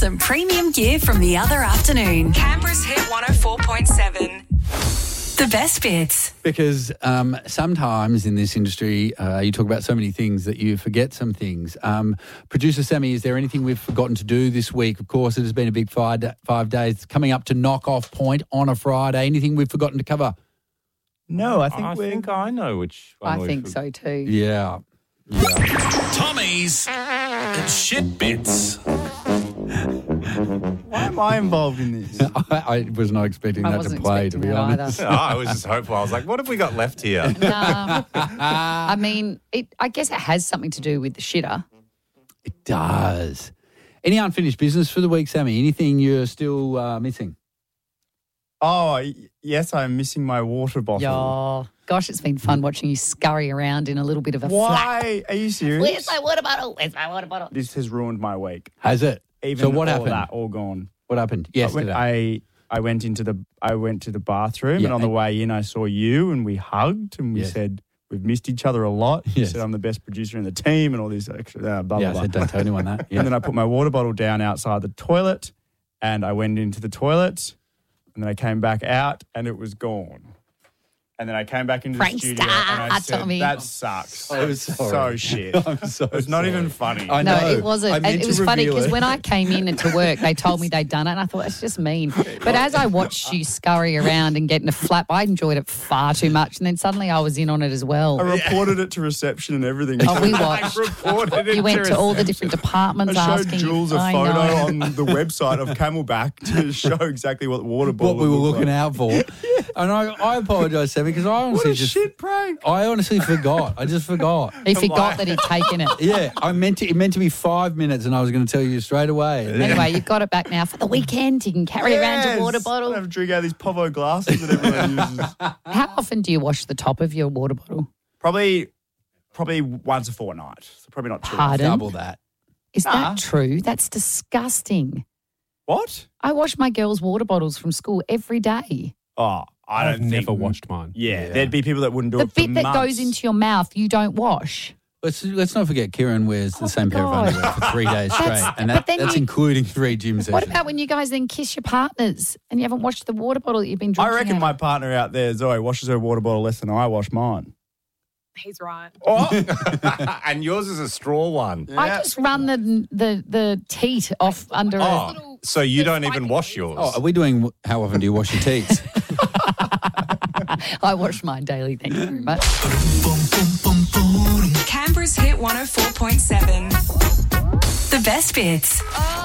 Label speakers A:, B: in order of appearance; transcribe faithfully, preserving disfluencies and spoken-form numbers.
A: some premium gear from the other afternoon. Canberra's Hit one oh four point seven. The best bits.
B: Because um, sometimes in this industry, uh, you talk about so many things that you forget some things. Um, Producer Sammy, is there anything we've forgotten to do this week? Of course, it has been a big five, five days coming up to knock-off point on a Friday. Anything we've forgotten to cover?
C: No, I think
D: I
C: we're...
D: think I know which one
E: I
D: we
E: think
D: should-
E: so too.
B: Yeah. yeah.
F: Tommy's shit bits.
C: Why am I involved in this?
B: I, I was not expecting
E: I
B: that to
E: wasn't
B: play, to
E: expecting
B: be
E: that
B: honest.
E: either.
D: Oh, I was just hopeful. I was like, what have we got left here?
E: Nah. I mean, it. I guess it has something to do with the shitter.
B: It does. Any unfinished business for the week, Sammy? Anything you're still uh, missing?
C: Oh, y- yes, I'm missing my water bottle.
E: Oh, gosh, it's been fun watching you scurry around in a little bit of a flap.
C: Why? Are you serious?
E: Where's my water bottle? Where's my water bottle?
C: This has ruined my week.
B: Has it?
C: Even
B: so what
C: all
B: happened?
C: that, all gone.
B: What happened
C: I
B: yesterday?
C: went, I, I went into the I went to the bathroom,
B: Yeah,
C: and on the
B: and-
C: way in, I saw you, and we hugged, and we
B: Yes.
C: said we've missed each other a lot. You
B: Yes.
C: said I'm the best producer in the team, and all this extra uh, blah
B: yeah,
C: blah
B: I said
C: blah.
B: don't tell anyone that. Yeah.
C: And then I put my water bottle down outside the toilet, and I went into the toilet, and then I came back out, and it was gone. And then I came back into the
E: Prankster,
C: studio, and I said,
E: Tommy.
C: that sucks.
B: I'm
C: It's
B: sorry.
C: so shit.
B: I'm so
C: It's not
B: sorry.
C: even funny.
B: I
E: No,
B: know.
E: it wasn't.
B: I
E: And
B: meant
E: it
B: to
E: was funny
B: reveal
E: because
B: it.
E: when I came in to work, they told me they'd done it, and I thought, it's just mean. But as I watched you scurry around and get in a flap, I enjoyed it far too much. And then suddenly I was in on it as well.
C: I reported it to reception and everything.
E: Oh, we watched.
C: I reported it
E: You went to all the
C: reception.
E: different departments
C: I showed
E: asking.
C: Jules a
E: I
C: photo
E: know.
C: on the website of Camelback to show exactly what the water bottle
B: what we were
C: looked
B: looking
C: like.
B: out for. And I, I apologise, Sammy, because I
C: What
B: honestly
C: a
B: just...
C: shit prank.
B: I honestly forgot. I just forgot.
E: He forgot that he'd taken it.
B: Yeah, I meant to. It meant to be five minutes, and I was going to tell you straight away. And then-
E: Anyway, you've got it back now for the weekend. You can carry around your water
C: I
E: bottle.
C: have to drink out of these Povo glasses that everyone uses.
E: How often do you wash the top of your water bottle?
C: Probably, probably once a fortnight. So probably not too often.
E: Pardon?
B: double that.
E: Is
C: Nah.
E: that true? That's disgusting.
C: What?
E: I wash my girls' water bottles from school every day.
C: Oh, I don't
D: I've
C: think-
D: never washed mine.
C: Yeah,
B: Yeah.
C: there'd be people that wouldn't do
E: The
C: it for
E: bit that
C: months.
E: goes into your mouth, you don't wash.
B: Let's let's not forget, Kieran wears the
E: Oh,
B: same pair of
E: God.
B: underwear for three days straight,
E: That's-
B: and
E: but
B: that,
E: then
B: that's
E: you-
B: including three gym sessions.
E: What about when you guys then kiss your partners and you haven't washed the water bottle that you've been
C: I
E: drinking?
C: reckon
E: out
C: my
E: of?
C: partner out there, Zoe, washes her water bottle less than I wash mine.
G: He's right.
C: Oh,
D: And yours is a straw one.
E: I just run the the the teat off under. A,
D: Oh, so you don't even wash yours?
B: Oh, are we doing? How often do you wash your teeth?
E: I wash mine daily. Thank you very much.
A: Canberra's Hit one oh four point seven. The best bits.